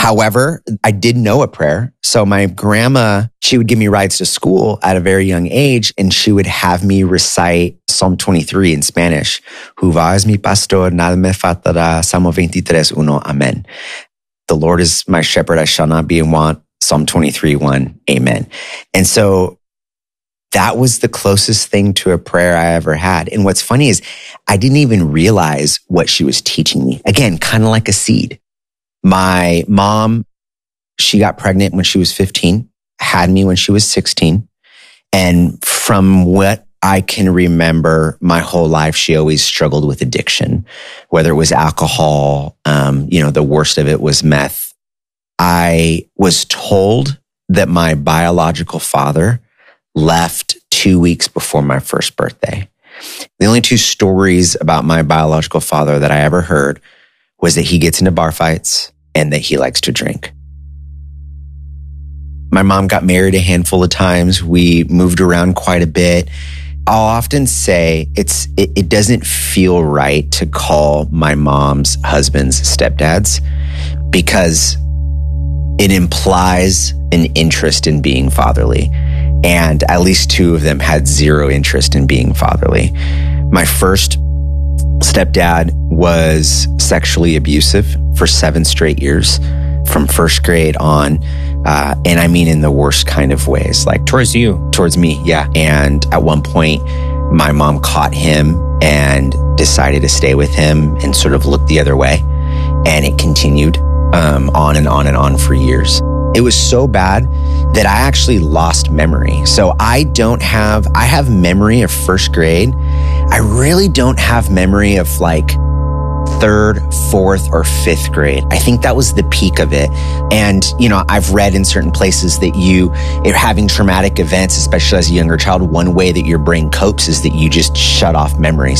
However, I did know a prayer. So my grandma, she would give me rides to school at a very young age, and she would have me recite Psalm 23 in Spanish. Jehová es mi pastor, nada me faltará. Salmo 23:1. Amen. The Lord is my shepherd, I shall not be in want. Psalm 23:1. Amen. And so that was the closest thing to a prayer I ever had. And what's funny is I didn't even realize what she was teaching me. Again, kind of like a seed. My mom, she got pregnant when she was 15, had me when she was 16. And from what I can remember my whole life, she always struggled with addiction, whether it was alcohol, the worst of it was meth. I was told that my biological father left 2 weeks before my first birthday. The only two stories about my biological father that I ever heard was that he gets into bar fights and that he likes to drink. My mom got married a handful of times. We moved around quite a bit. I'll often say it doesn't feel right to call my mom's husbands stepdads because it implies an interest in being fatherly. And at least two of them had zero interest in being fatherly. My first stepdad was sexually abusive for 7 straight years from first grade on. And I mean in the worst kind of ways. Like towards you? Towards me, yeah. And at one point, my mom caught him and decided to stay with him and sort of look the other way. And it continued on and on and on for years. It was so bad that I actually lost memory. So I have memory of first grade. I really don't have memory of like 3rd, 4th, or 5th grade. I think that was the peak of it. And, I've read in certain places that if having traumatic events, especially as a younger child, one way that your brain copes is that you just shut off memories,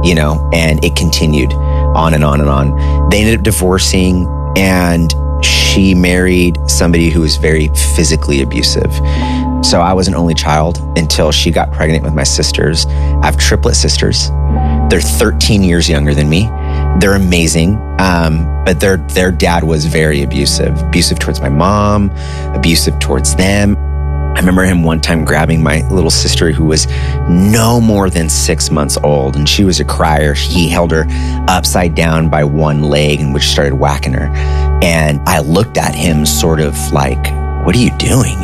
and it continued on and on and on. They ended up divorcing, and she married somebody who was very physically abusive. So I was an only child until she got pregnant with my sisters. I have triplet sisters. They're 13 years younger than me. They're amazing. But their dad was very abusive towards my mom, abusive towards them. I remember him one time grabbing my little sister who was no more than 6 months old, and she was a crier. He held her upside down by one leg and which started whacking her. And I looked at him sort of like, what are you doing,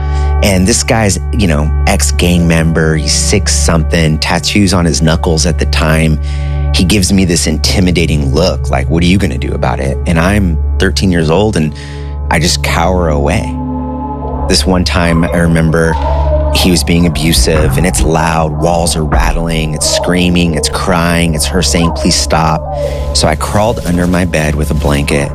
And this guy's, ex-gang member, he's 6-something, tattoos on his knuckles at the time. He gives me this intimidating look, like, what are you going to do about it? And I'm 13 years old and I just cower away. This one time I remember he was being abusive and it's loud, walls are rattling, it's screaming, it's crying, it's her saying, please stop. So I crawled under my bed with a blanket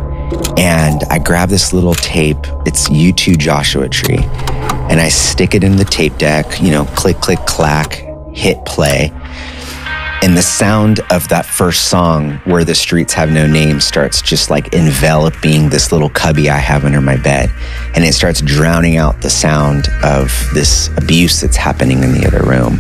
and I grabbed this little tape. It's U2 Joshua Tree. And I stick it in the tape deck, click, click, clack, hit play. And the sound of that first song, Where the Streets Have No Name, starts just like enveloping this little cubby I have under my bed. And it starts drowning out the sound of this abuse that's happening in the other room.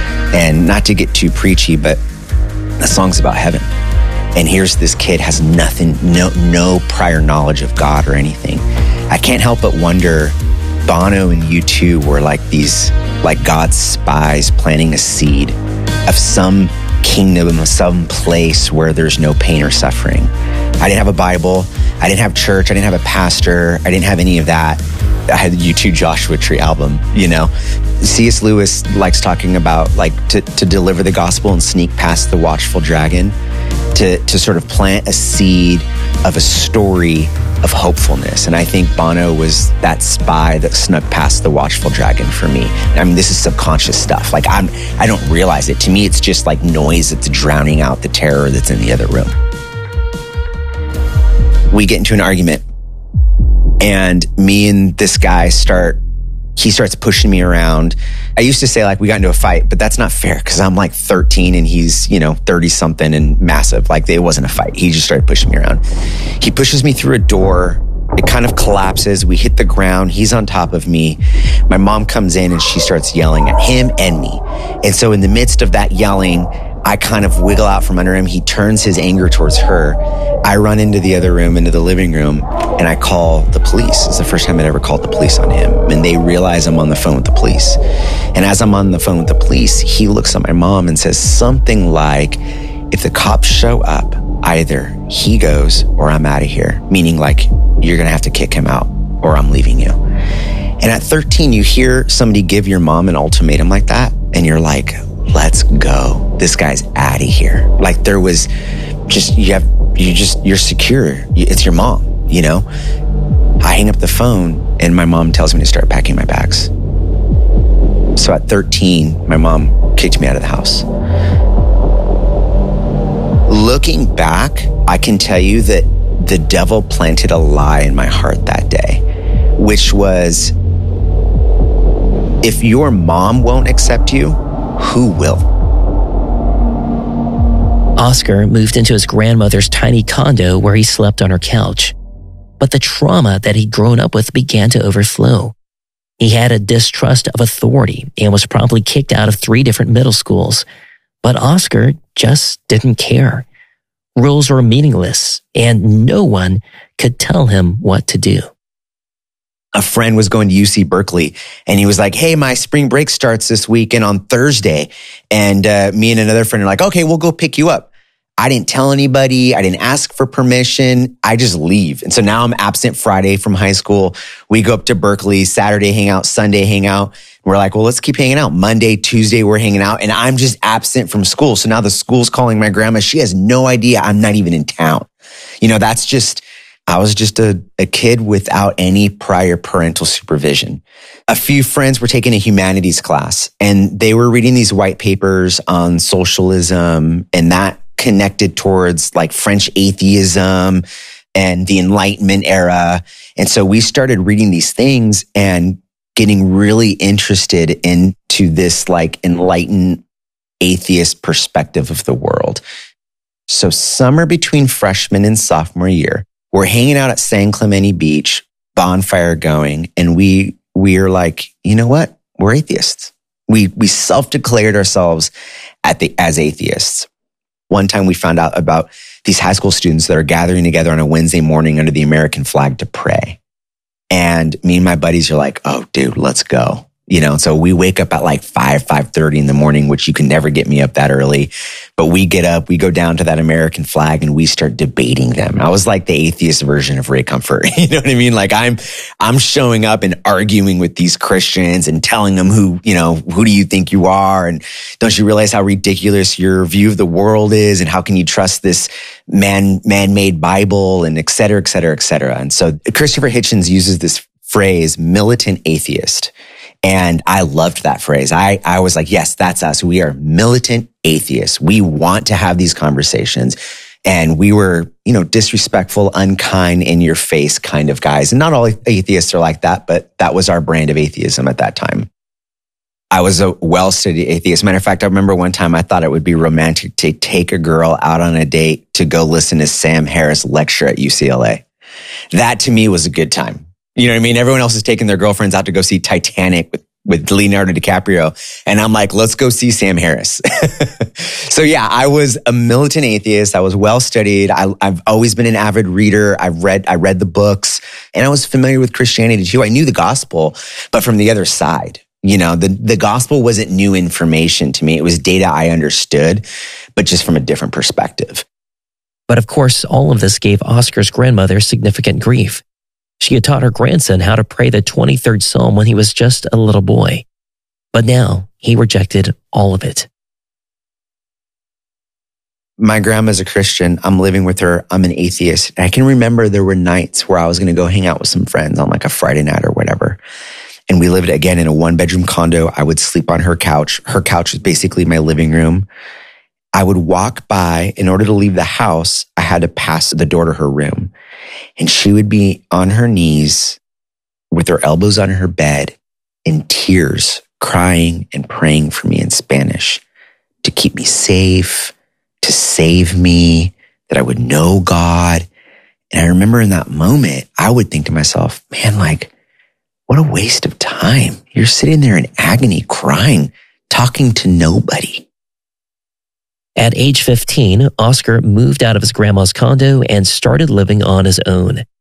And not to get too preachy, but the song's about heaven. And here's this kid has nothing, no prior knowledge of God or anything. I can't help but wonder, Bono and U2 were like God's spies planting a seed of some kingdom, of some place where there's no pain or suffering. I didn't have a Bible. I didn't have church. I didn't have a pastor. I didn't have any of that. I had the U2 Joshua Tree album, C.S. Lewis likes talking about like to deliver the gospel and sneak past the watchful dragon, to sort of plant a seed of a story of hopefulness. And I think Bono was that spy that snuck past the watchful dragon for me. I mean, this is subconscious stuff. Like I don't realize it. To me, it's just like noise that's drowning out the terror that's in the other room. We get into an argument and me and this guy he starts pushing me around. I used to say like we got into a fight, but that's not fair because I'm like 13 and he's, 30 something and massive. Like it wasn't a fight. He just started pushing me around. He pushes me through a door. It kind of collapses. We hit the ground. He's on top of me. My mom comes in and she starts yelling at him and me. And so in the midst of that yelling, I kind of wiggle out from under him. He turns his anger towards her. I run into the other room, into the living room, And I call the police. It's the first time I'd ever called the police on him. And they realize I'm on the phone with the police. And as I'm on the phone with the police, he looks at my mom and says something like, if the cops show up, either he goes or I'm out of here. Meaning like, you're going to have to kick him out or I'm leaving you. And at 13, you hear somebody give your mom an ultimatum like that. And you're like, let's go. This guy's out of here. Like there was just, you're secure. It's your mom. You know, I hang up the phone and my mom tells me to start packing my bags. So at 13, my mom kicked me out of the house. Looking back, I can tell you that the devil planted a lie in my heart that day, which was, if your mom won't accept you, who will? Oscar moved into his grandmother's tiny condo where he slept on her couch. But the trauma that he'd grown up with began to overflow. He had a distrust of authority and was promptly kicked out of 3 different middle schools. But Oscar just didn't care. Rules were meaningless, and no one could tell him what to do. A friend was going to UC Berkeley, and he was like, hey, my spring break starts this weekend on Thursday. And me and another friend are like, okay, we'll go pick you up. I didn't tell anybody. I didn't ask for permission. I just leave. And so now I'm absent Friday from high school. We go up to Berkeley, Saturday hang out, Sunday hang out. We're like, well, let's keep hanging out. Monday, Tuesday, we're hanging out. And I'm just absent from school. So now the school's calling my grandma. She has no idea I'm not even in town. You know, I was just a kid without any prior parental supervision. A few friends were taking a humanities class and they were reading these white papers on socialism, and that connected towards like French atheism and the Enlightenment era. And so we started reading these things and getting really interested into this like enlightened atheist perspective of the world. So summer between freshman and sophomore year, we're hanging out at San Clemente Beach, bonfire going, and we are like, you know what? We're atheists. We self-declared ourselves as atheists. One time we found out about these high school students that are gathering together on a Wednesday morning under the American flag to pray. And me and my buddies are like, oh, dude, let's go. You know, so we wake up at like 5:30 in the morning, which you can never get me up that early. But we get up, we go down to that American flag and we start debating them. I was like the atheist version of Ray Comfort. You know what I mean? Like I'm showing up and arguing with these Christians and telling them who do you think you are? And don't you realize how ridiculous your view of the world is? And how can you trust this man-made Bible and et cetera, et cetera, et cetera. And so Christopher Hitchens uses this phrase, militant atheist. And I loved that phrase. I was like, yes, that's us. We are militant atheists. We want to have these conversations. And we were, disrespectful, unkind, in your face kind of guys. And not all atheists are like that, but that was our brand of atheism at that time. I was a well-studied atheist. Matter of fact, I remember one time I thought it would be romantic to take a girl out on a date to go listen to Sam Harris lecture at UCLA. That to me was a good time. You know what I mean? Everyone else is taking their girlfriends out to go see Titanic with Leonardo DiCaprio. And I'm like, let's go see Sam Harris. So yeah, I was a militant atheist. I was well-studied. I've always been an avid reader. I read the books, and I was familiar with Christianity too. I knew the gospel, but from the other side. The gospel wasn't new information to me. It was data I understood, but just from a different perspective. But of course, all of this gave Oscar's grandmother significant grief. She had taught her grandson how to pray the 23rd Psalm when he was just a little boy. But now he rejected all of it. My grandma's a Christian. I'm living with her. I'm an atheist. And I can remember there were nights where I was going to go hang out with some friends on like a Friday night or whatever. And we lived again in a 1-bedroom condo. I would sleep on her couch. Her couch was basically my living room. I would walk by. In order to leave the house, I had to pass the door to her room. And she would be on her knees with her elbows on her bed in tears, crying and praying for me in Spanish to keep me safe, to save me, that I would know God. And I remember in that moment, I would think to myself, man, like, what a waste of time. You're sitting there in agony, crying, talking to nobody. At age 15, Oscar moved out of his grandma's condo and started living on his own.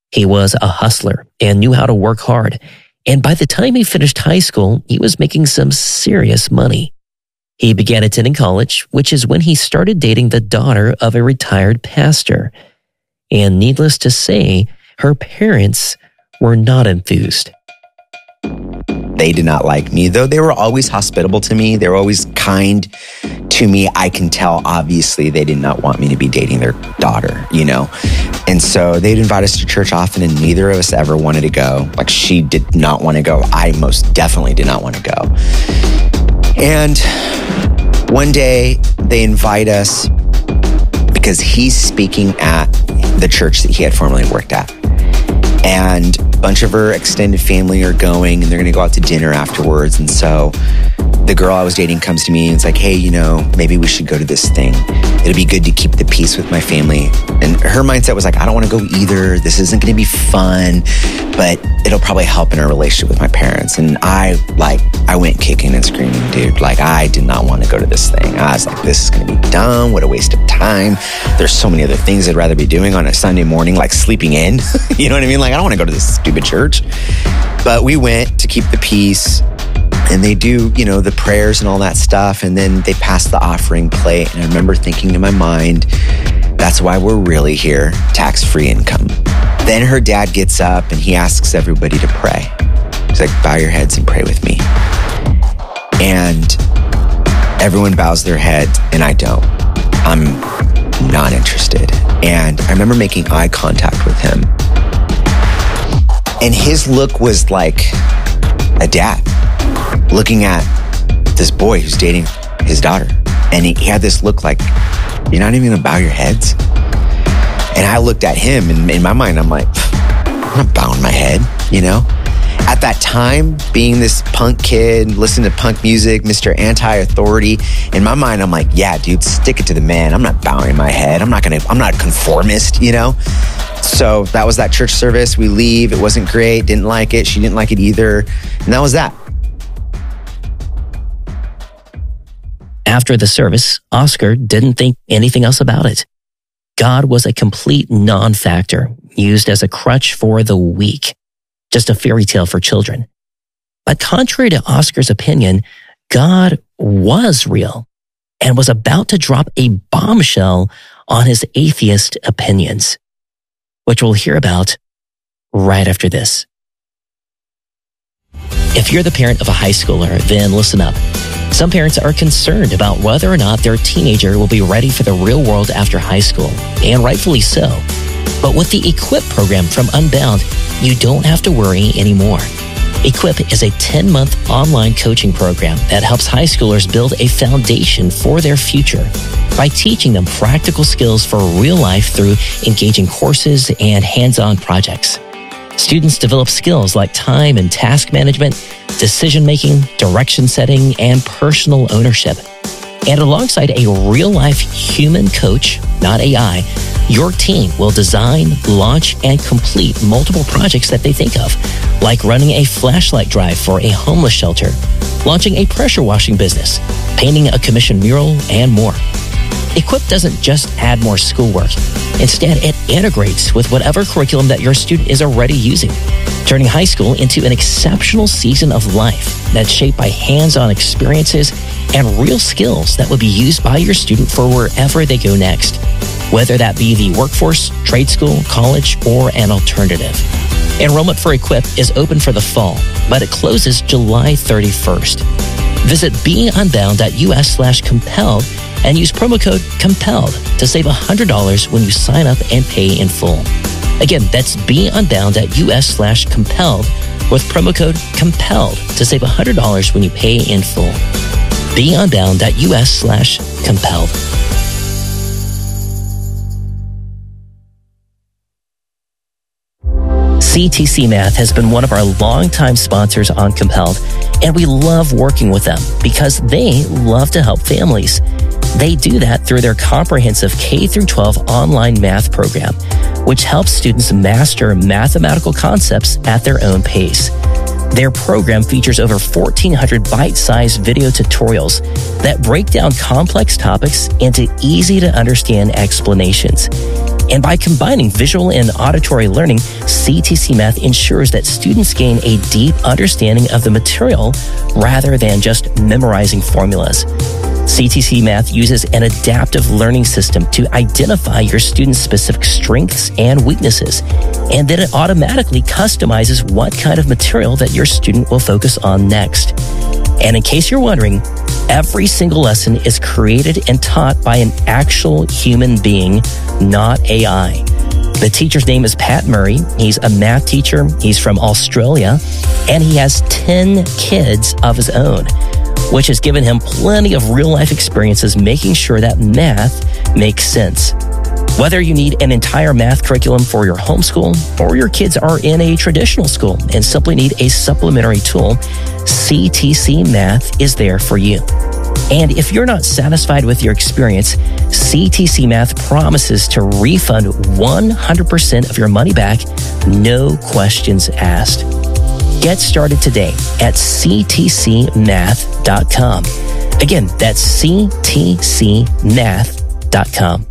He was a hustler and knew how to work hard. And by the time he finished high school, he was making some serious money. He began attending college, which is when he started dating the daughter of a retired pastor. And needless to say, her parents were not enthused. They did not like me, though they were always hospitable to me. They were always kind to me. I can tell, obviously, they did not want me to be dating their daughter, you know? And so they'd invite us to church often, and neither of us ever wanted to go. Like, she did not want to go. I most definitely did not want to go. And one day they invite us because he's speaking at the church that he had formerly worked at. And a bunch of her extended family are going, and they're going to go out to dinner afterwards. And so the girl I was dating comes to me and it's like, hey, you know, maybe we should go to this thing. It'll be good to keep the peace with my family. And her mindset was like, I don't want to go either. This isn't going to be fun, but it'll probably help in our relationship with my parents. And I went kicking and screaming, dude. Like, I did not want to go to this thing. I was like, this is going to be dumb. What a waste of time. There's so many other things I'd rather be doing on a Sunday morning, like sleeping in. You know what I mean? Like, I don't want to go to this stupid church. But we went to keep the peace. And they do, you know, the prayers and all that stuff. And then they pass the offering plate. And I remember thinking in my mind, that's why we're really here, tax-free income. Then her dad gets up and he asks everybody to pray. He's like, bow your heads and pray with me. And everyone bows their heads and I don't. I'm not interested. And I remember making eye contact with him. And his look was like a dad looking at this boy who's dating his daughter. And he had this look like, you're not even going to bow your heads? And I looked at him, and in my mind, I'm like, I'm not bowing my head, you know? At that time, being this punk kid, listening to punk music, Mr. Anti-Authority, in my mind, I'm like, yeah, dude, stick it to the man. I'm not bowing my head. I'm not a conformist, you know? So that was that church service. We leave. It wasn't great. Didn't like it. She didn't like it either. And that was that. After the service, Oscar didn't think anything else about it. God was a complete non-factor, used as a crutch for the weak, just a fairy tale for children. But contrary to Oscar's opinion, God was real and was about to drop a bombshell on his atheist opinions, which we'll hear about right after this. If you're the parent of a high schooler, then listen up. Some parents are concerned about whether or not their teenager will be ready for the real world after high school, and rightfully so. But with the Equip program from Unbound, you don't have to worry anymore. Equip is a 10-month online coaching program that helps high schoolers build a foundation for their future by teaching them practical skills for real life through engaging courses and hands-on projects. Students develop skills like time and task management, decision-making, direction setting, and personal ownership. And alongside a real-life human coach, not AI, your team will design, launch, and complete multiple projects that they think of, like running a flashlight drive for a homeless shelter, launching a pressure washing business, painting a commissioned mural, and more. Equip doesn't just add more schoolwork. Instead, it integrates with whatever curriculum that your student is already using, turning high school into an exceptional season of life that's shaped by hands-on experiences and real skills that will be used by your student for wherever they go next, whether that be the workforce, trade school, college, or an alternative. Enrollment for Equip is open for the fall, but it closes July 31st. Visit beunbound.us/compelled and use promo code COMPELLED to save $100 when you sign up and pay in full. Again, that's beunbound.us/compelled with promo code COMPELLED to save $100 when you pay in full. beunbound.us/compelled. CTC Math has been one of our longtime sponsors on Compelled, and we love working with them because they love to help families. They do that through their comprehensive K-12 online math program, which helps students master mathematical concepts at their own pace. Their program features over 1,400 bite-sized video tutorials that break down complex topics into easy-to-understand explanations. And by combining visual and auditory learning, CTC Math ensures that students gain a deep understanding of the material rather than just memorizing formulas. CTC Math uses an adaptive learning system to identify your students' specific strengths and weaknesses, and then it automatically customizes what kind of material that your student will focus on next. And in case you're wondering, every single lesson is created and taught by an actual human being, not AI. The teacher's name is Pat Murray. He's a math teacher. He's from Australia, and he has 10 kids of his own, which has given him plenty of real-life experiences making sure that math makes sense. Whether you need an entire math curriculum for your homeschool or your kids are in a traditional school and simply need a supplementary tool, CTC Math is there for you. And if you're not satisfied with your experience, CTC Math promises to refund 100% of your money back, no questions asked. Get started today at ctcmath.com. Again, that's ctcmath.com.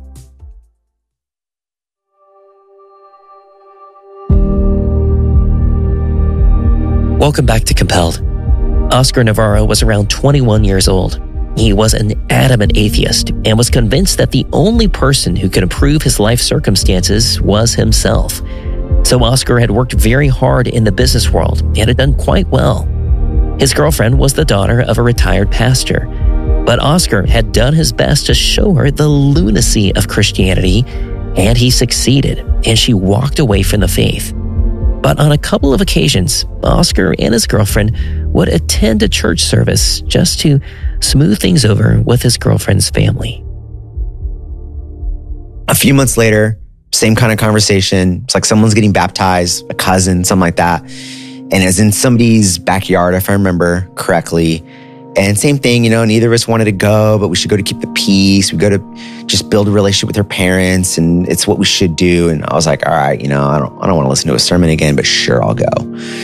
Welcome back to Compelled. Oscar Navarro was around 21 years old. He was an adamant atheist and was convinced that the only person who could improve his life circumstances was himself. So Oscar had worked very hard in the business world and had done quite well. His girlfriend was the daughter of a retired pastor, but Oscar had done his best to show her the lunacy of Christianity, and he succeeded, and she walked away from the faith. But on a couple of occasions, Oscar and his girlfriend would attend a church service just to smooth things over with his girlfriend's family. A few months later, same kind of conversation. It's like someone's getting baptized, a cousin, something like that. And it's in somebody's backyard, if I remember correctly. And same thing, neither of us wanted to go, but we should go to keep the peace. We go to just build a relationship with our parents, and it's what we should do. And I was like, all right, I don't want to listen to a sermon again, but sure, I'll go.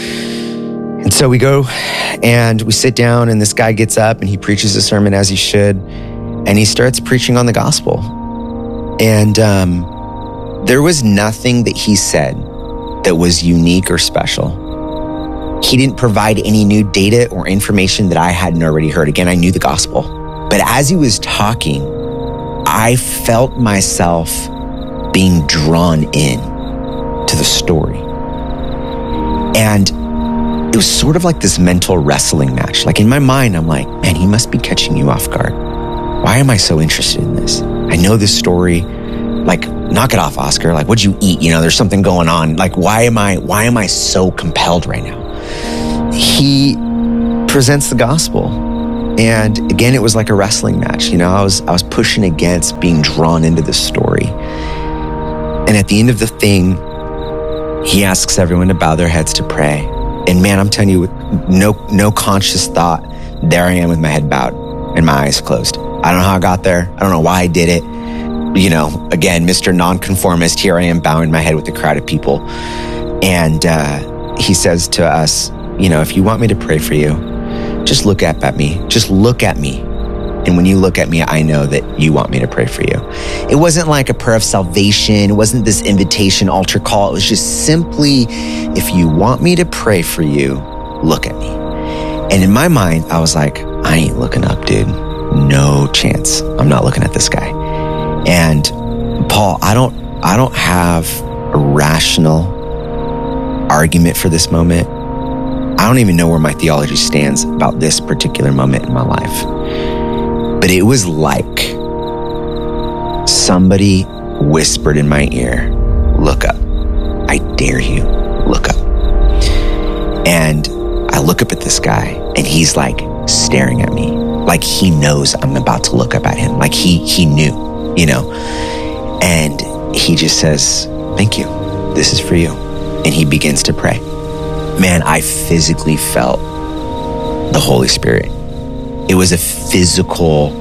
And so we go and we sit down, and this guy gets up and he preaches a sermon as he should. And he starts preaching on the gospel. And there was nothing that he said that was unique or special. He didn't provide any new data or information that I hadn't already heard. Again, I knew the gospel. But as he was talking, I felt myself being drawn in to the story. And it was sort of like this mental wrestling match. Like in my mind, I'm like, man, he must be catching you off guard. Why am I so interested in this? I know this story. Like, knock it off, Oscar. Like, what'd you eat? There's something going on. Like, why am I so compelled right now? He presents the gospel. And again, it was like a wrestling match. I was pushing against being drawn into this story. And at the end of the thing, he asks everyone to bow their heads to pray. And man, I'm telling you, with no conscious thought, there I am with my head bowed and my eyes closed. I don't know how I got there. I don't know why I did it. Again, Mr. Nonconformist, here I am bowing my head with a crowd of people. And he says to us, if you want me to pray for you, just look up at me. Just look at me. And when you look at me, I know that you want me to pray for you. It wasn't like a prayer of salvation. It wasn't this invitation, altar call. It was just simply, if you want me to pray for you, look at me. And in my mind, I was like, I ain't looking up, dude. No chance. I'm not looking at this guy. And Paul, I don't have a rational argument for this moment. I don't even know where my theology stands about this particular moment in my life. But it was like somebody whispered in my ear, look up. I dare you, look up. And I look up at this guy and he's like staring at me, like he knows I'm about to look up at him. Like he knew, and he just says, thank you. This is for you. And he begins to pray. Man, I physically felt the Holy Spirit. It was a physical,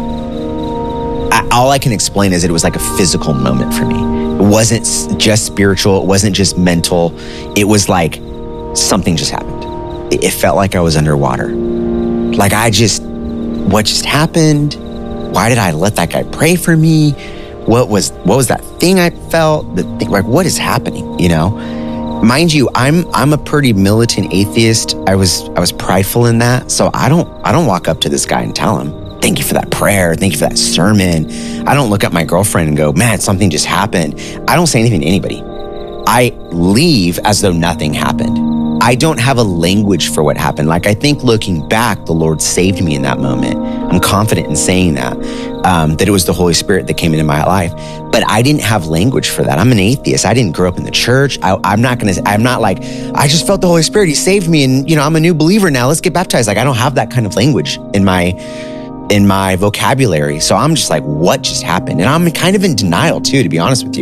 all I can explain is that it was like a physical moment for me. It wasn't just spiritual. It wasn't just mental. It was like something just happened. It felt like I was underwater. Like what just happened? Why did I let that guy pray for me? what was that thing I felt? Like, what is happening? You know, mind you, I'm a pretty militant atheist. I was prideful in that, so I don't walk up to this guy and tell him, "Thank you for that prayer. Thank you for that sermon." I don't look at my girlfriend and go, "Man, something just happened." I don't say anything to anybody. I leave as though nothing happened. I don't have a language for what happened. Like, I think looking back, the Lord saved me in that moment. I'm confident in saying that it was the Holy Spirit that came into my life. But I didn't have language for that. I'm an atheist. I didn't grow up in the church. I'm not like, I just felt the Holy Spirit. He saved me. And, I'm a new believer now. Let's get baptized. Like, I don't have that kind of language in my vocabulary. So I'm just like, what just happened? And I'm kind of in denial too, to be honest with you.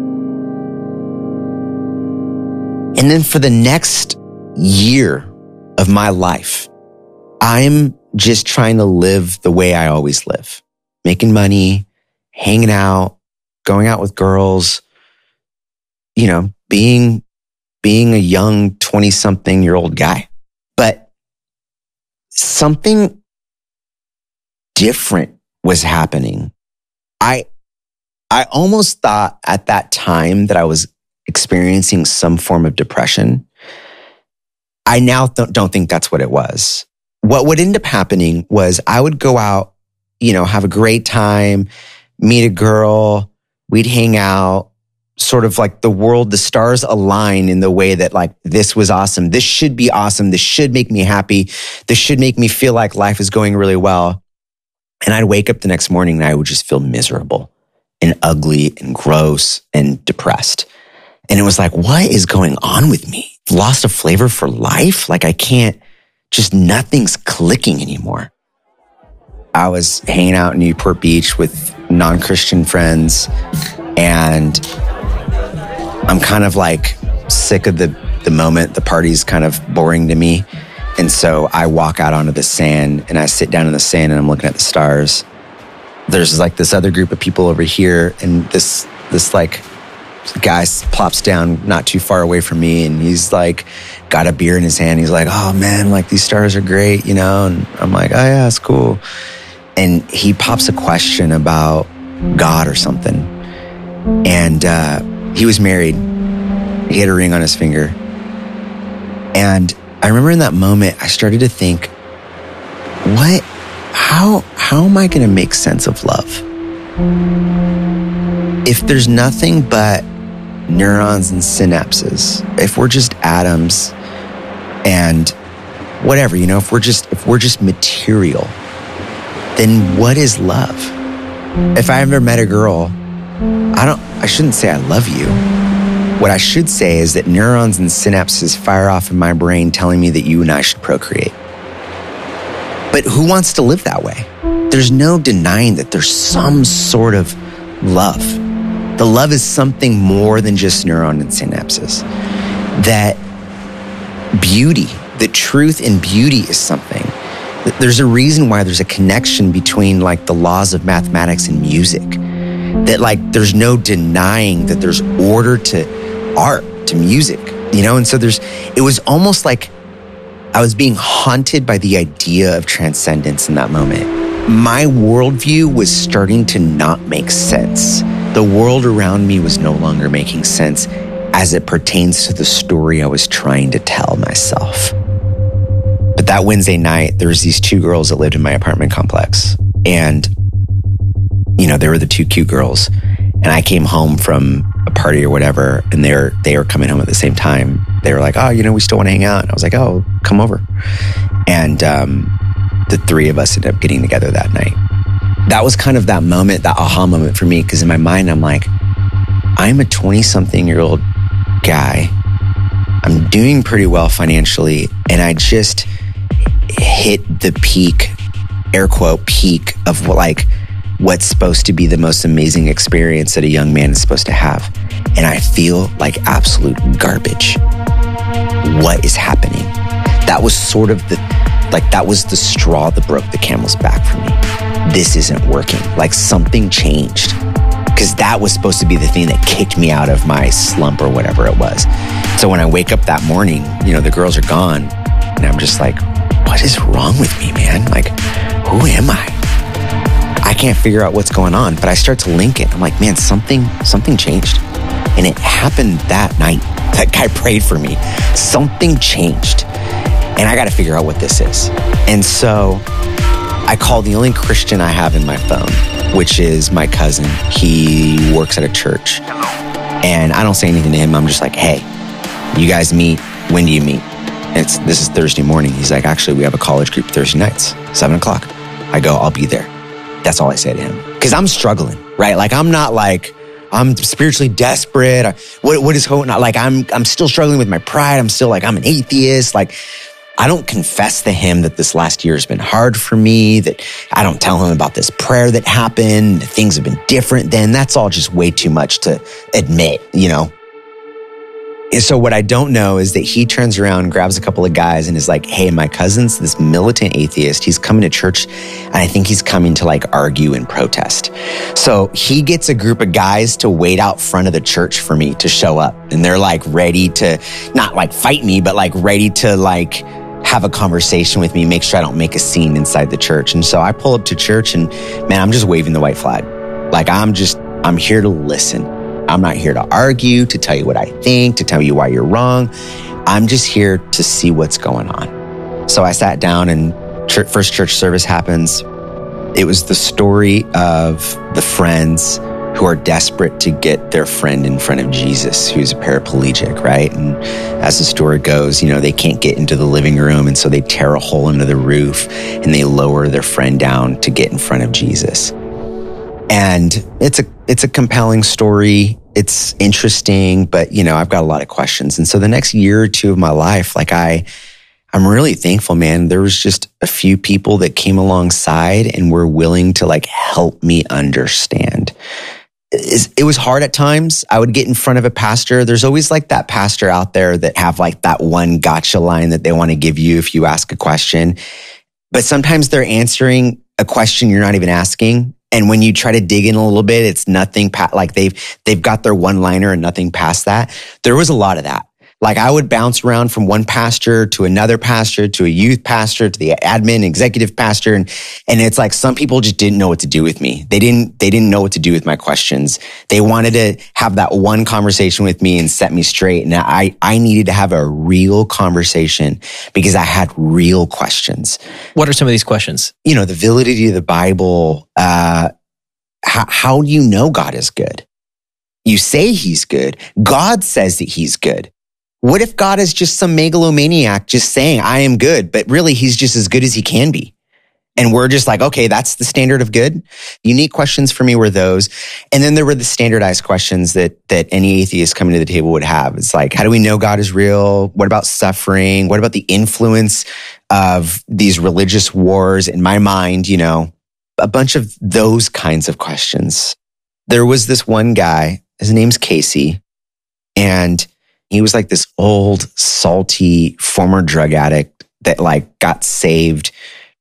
And then for the next year of my life, I'm just trying to live the way I always live, making money, hanging out, going out with girls, being a young 20-something-year-old guy. But something different was happening. I almost thought at that time that I was experiencing some form of depression. I now don't think that's what it was. What would end up happening was I would go out, have a great time, meet a girl, we'd hang out, sort of like the stars align in the way that like, this was awesome. This should be awesome. This should make me happy. This should make me feel like life is going really well. And I'd wake up the next morning and I would just feel miserable and ugly and gross and depressed. And it was like, what is going on with me? Lost a flavor for life? Like nothing's clicking anymore. I was hanging out in Newport Beach with non-Christian friends, and I'm kind of like sick of the moment. The party's kind of boring to me. And so I walk out onto the sand and I sit down in the sand and I'm looking at the stars. There's like this other group of people over here, and this like guy plops down not too far away from me, and he's like got a beer in his hand. He's like, "Oh man, like these stars are great, and I'm like, "Oh yeah, it's cool." And he pops a question about God or something. And he was married. He had a ring on his finger. And I remember in that moment, I started to think, how am I going to make sense of love? If there's nothing but neurons and synapses, if we're just atoms and whatever, if we're just material, then what is love? If I ever met a girl, I shouldn't say I love you. What I should say is that neurons and synapses fire off in my brain telling me that you and I should procreate. But who wants to live that way? There's no denying that there's some sort of love. The love is something more than just neuron and synapses. That beauty, the truth in beauty is something. There's a reason why there's a connection between like the laws of mathematics and music. That like there's no denying that there's order to art, to music, And so it was almost like I was being haunted by the idea of transcendence in that moment. My worldview was starting to not make sense. The world around me was no longer making sense as it pertains to the story I was trying to tell myself. But that Wednesday night, there was these two girls that lived in my apartment complex. And, they were the two cute girls. And I came home from a party or whatever, and they were coming home at the same time. They were like, "Oh, we still want to hang out." And I was like, "Oh, come over." And the three of us ended up getting together that night. That was kind of that moment, that aha moment for me, because in my mind, I'm like, I'm a 20-something-year-old guy. I'm doing pretty well financially, and I just hit the peak, air quote, peak of what's supposed to be the most amazing experience that a young man is supposed to have. And I feel like absolute garbage. What is happening? That was sort of that was the straw that broke the camel's back for me. This isn't working. Like something changed. Because that was supposed to be the thing that kicked me out of my slump or whatever it was. So when I wake up that morning, the girls are gone. And I'm just like, what is wrong with me, man? Like, who am I? I can't figure out what's going on, but I start to link it. I'm like, man, something changed. And it happened that night. That guy prayed for me. Something changed. And I got to figure out what this is. And so I called the only Christian I have in my phone, which is my cousin. He works at a church. And I don't say anything to him. I'm just like, hey, you guys meet. When do you meet? And this is Thursday morning. He's like, actually, we have a college group Thursday nights, 7:00. I go, I'll be there. That's all I say to him. Because I'm struggling, right? Like, I'm not like, I'm spiritually desperate. What is hope? Like, I'm still struggling with my pride. I'm still like, I'm an atheist. Like, I don't confess to him that this last year has been hard for me, that I don't tell him about this prayer that happened, that things have been different then. That's all just way too much to admit, you know? And so what I don't know is that he turns around, grabs a couple of guys and is like, hey, my cousin's this militant atheist. He's coming to church and I think he's coming to like argue and protest. So he gets a group of guys to wait out front of the church for me to show up. And they're like ready to not like fight me, but like ready to like have a conversation with me, make sure I don't make a scene inside the church. And so I pull up to church and man, I'm just waving the white flag. Like I'm here to listen. I'm not here to argue, to tell you what I think, to tell you why you're wrong. I'm just here to see what's going on. So I sat down and first church service happens. It was the story of the friends who are desperate to get their friend in front of Jesus, who's a paraplegic, right? And as the story goes, you know, they can't get into the living room. And so they tear a hole into the roof and they lower their friend down to get in front of Jesus. And it's a compelling story. It's interesting, but you know, I've got a lot of questions. And so the next year or two of my life, like I'm really thankful, man. There was just a few people that came alongside and were willing to like help me understand. It was hard at times. I would get in front of a pastor. There's always like that pastor out there that have like that one gotcha line that they want to give you if you ask a question. But sometimes they're answering a question you're not even asking. And when you try to dig in a little bit, it's nothing like they've got their one-liner and nothing past that. There was a lot of that. Like I would bounce around from one pastor to another pastor, to a youth pastor, to the admin, executive pastor. And it's like some people just didn't know what to do with me. They didn't know what to do with my questions. They wanted to have that one conversation with me and set me straight. And I needed to have a real conversation because I had real questions. What are some of these questions? You know, the validity of the Bible. How do you know God is good? You say he's good. God says that he's good. What if God is just some megalomaniac just saying, I am good, but really he's just as good as he can be? And we're just like, okay, that's the standard of good. Unique questions for me were those. And then there were the standardized questions that any atheist coming to the table would have. It's like, how do we know God is real? What about suffering? What about the influence of these religious wars? In my mind, you know, a bunch of those kinds of questions. There was this one guy, his name's Casey, and he was like this old, salty, former drug addict that like got saved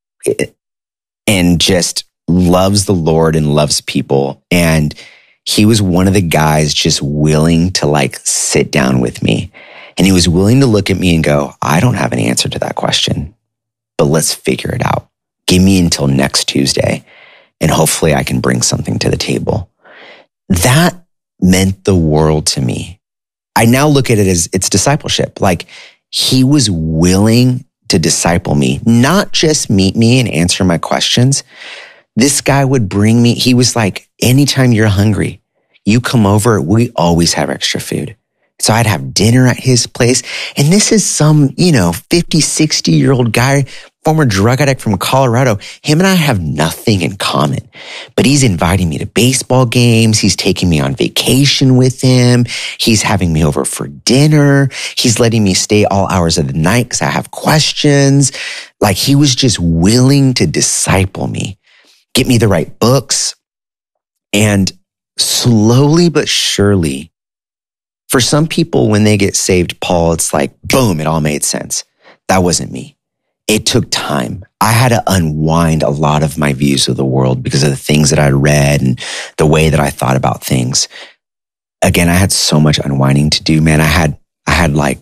and just loves the Lord and loves people. And he was one of the guys just willing to like sit down with me. And he was willing to look at me and go, I don't have an answer to that question, but let's figure it out. Give me until next Tuesday and hopefully I can bring something to the table. That meant the world to me. I now look at it as it's discipleship. Like he was willing to disciple me, not just meet me and answer my questions. This guy would bring me, he was like, anytime you're hungry, you come over, we always have extra food. So I'd have dinner at his place. And this is some, 50, 60-year-old guy, former drug addict from Colorado. Him and I have nothing in common, but he's inviting me to baseball games. He's taking me on vacation with him. He's having me over for dinner. He's letting me stay all hours of the night because I have questions. Like he was just willing to disciple me, get me the right books. And slowly but surely, for some people, when they get saved, Paul, it's like, boom, it all made sense. That wasn't me. It took time. I had to unwind a lot of my views of the world because of the things that I read and the way that I thought about things. Again, I had so much unwinding to do, man. I had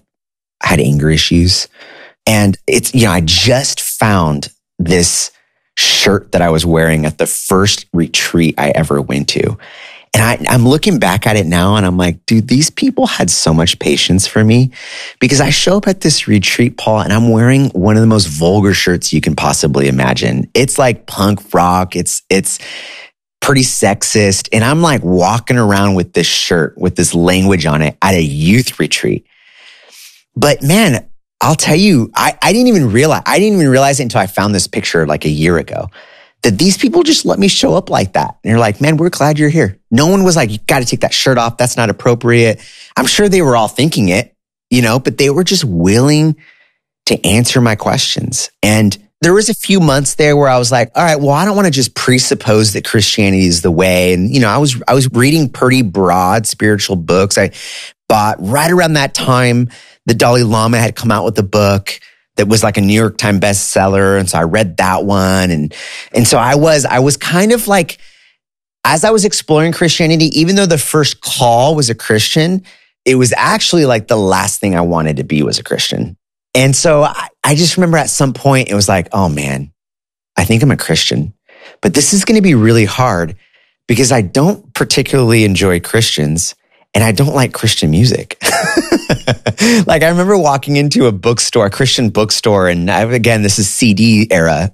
anger issues. And it's, I just found this shirt that I was wearing at the first retreat I ever went to. And I'm looking back at it now and I'm like, dude, these people had so much patience for me because I show up at this retreat, Paul, and I'm wearing one of the most vulgar shirts you can possibly imagine. It's like punk rock. It's pretty sexist. And I'm like walking around with this shirt with this language on it at a youth retreat. But man, I'll tell you, I didn't even realize it until I found this picture like a year ago, that these people just let me show up like that. And they're like, man, we're glad you're here. No one was like, you got to take that shirt off. That's not appropriate. I'm sure they were all thinking it, but they were just willing to answer my questions. And there was a few months there where I was like, all right, well, I don't want to just presuppose that Christianity is the way. And, I was reading pretty broad spiritual books. I bought right around that time, the Dalai Lama had come out with a book that was like a New York Times bestseller. And so I read that one. And so I was kind of like, as I was exploring Christianity, even though the first call was a Christian, it was actually like the last thing I wanted to be was a Christian. And so I just remember at some point, it was like, oh man, I think I'm a Christian, but this is going to be really hard because I don't particularly enjoy Christians and I don't like Christian music. Like I remember walking into a bookstore, a Christian bookstore, and again, this is CD era,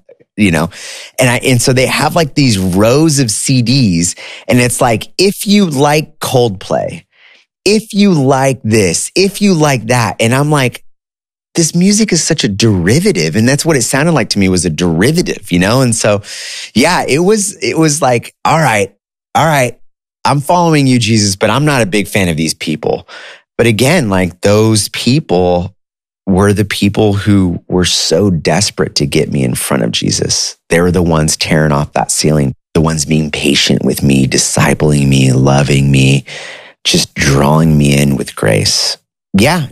and so they have like these rows of CDs, and it's like, if you like Coldplay, if you like this, if you like that, and I'm like, this music is such a derivative, and that's what it sounded like to me, was a derivative, and so, yeah, it was like, all right, I'm following you, Jesus, but I'm not a big fan of these people. But again, like those people were the people who were so desperate to get me in front of Jesus. They were the ones tearing off that ceiling, the ones being patient with me, discipling me, loving me, just drawing me in with grace. Yeah,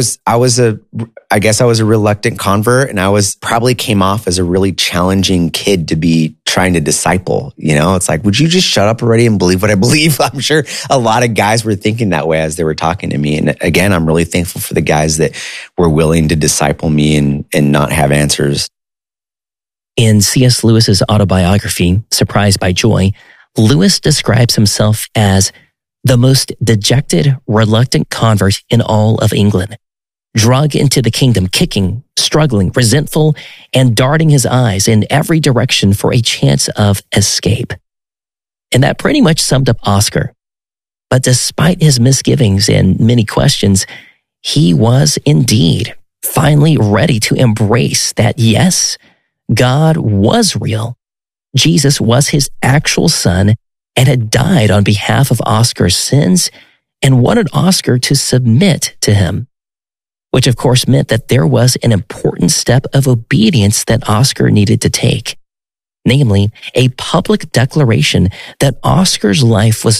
I guess I was a reluctant convert, and I probably came off as a really challenging kid to be trying to disciple. It's like, would you just shut up already and believe what I believe? I'm sure a lot of guys were thinking that way as they were talking to me. And again, I'm really thankful for the guys that were willing to disciple me and not have answers. In C.S. Lewis's autobiography, Surprised by Joy, Lewis describes himself as the most dejected, reluctant convert in all of England, drug into the kingdom, kicking, struggling, resentful, and darting his eyes in every direction for a chance of escape. And that pretty much summed up Oscar. But despite his misgivings and many questions, he was indeed finally ready to embrace that, yes, God was real. Jesus was his actual son and had died on behalf of Oscar's sins and wanted Oscar to submit to him, which of course meant that there was an important step of obedience that Oscar needed to take, namely a public declaration that Oscar's life was